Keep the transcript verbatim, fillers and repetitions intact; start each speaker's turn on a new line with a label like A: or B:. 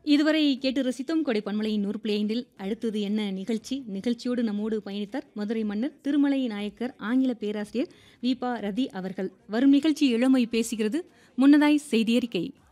A: இதுவரை கேட்டு ரசித்தோம் கொடை பன்மலையின் நூறு புள்ளி ஐந்தில். அடுத்தது என்ன நிகழ்ச்சி? நிகழ்ச்சியோடு நம்மோடு பயணித்தார் மதுரை மன்னர் திருமலை நாயக்கர் ஆங்கில பேராசிரியர் வி பா ரதி அவர்கள். வரும் நிகழ்ச்சி இளமை பேசுகிறது. முன்னதாய் செய்தி அறிக்கை.